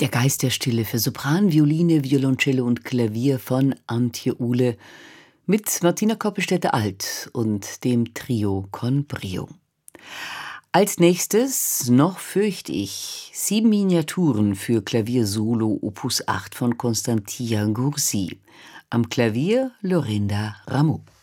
Der Geist der Stille für Sopran, Violine, Violoncello und Klavier von Antje Uhle mit Martina Koppelstädter-Alt und dem Trio con Brio. Als nächstes noch fürchte ich 7 Miniaturen für Klavier Solo Opus 8 von Constantia Gursi. Am Klavier Lorinda Rameau.